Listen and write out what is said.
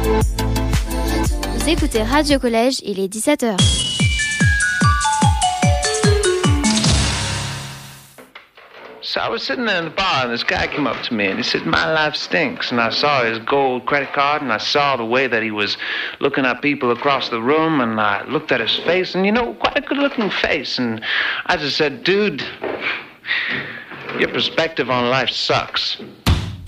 Vous écoutez Radio Collège, il est 17h. So I was sitting there in the bar, and this guy came up to me, and he said, "My life stinks." And I saw his gold credit card, and I saw the way that he was looking at people across the room, and I looked at his face, and, quite a good-looking face. And I just said, "Dude, your perspective on life sucks."